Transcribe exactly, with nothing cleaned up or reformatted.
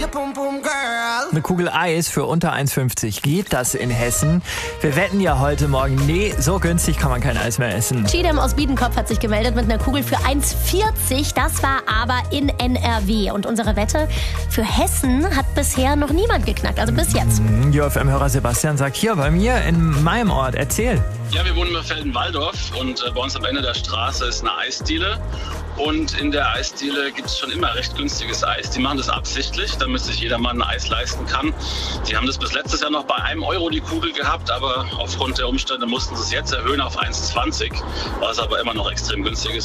Eine Kugel Eis für unter eins fünfzig. Geht das in Hessen? Wir wetten ja heute Morgen, nee, so günstig kann man kein Eis mehr essen. Chidem aus Biedenkopf hat sich gemeldet mit einer Kugel für eins vierzig. Das war aber in N R W. Und unsere Wette für Hessen hat bisher noch niemand geknackt. Also bis jetzt. J F M-Hörer Sebastian sagt, hier bei mir in meinem Ort, erzähl. Ja, wir wohnen in Felden-Walldorf und äh, bei uns am Ende der Straße ist eine Eisdiele. Und in der Eisdiele gibt es schon immer recht günstiges Eis. Die machen das absichtlich, damit sich jedermann ein Eis leisten kann. Die haben das bis letztes Jahr noch bei einem Euro die Kugel gehabt, aber aufgrund der Umstände mussten sie es jetzt erhöhen auf eins zwanzig, was aber immer noch extrem günstig ist.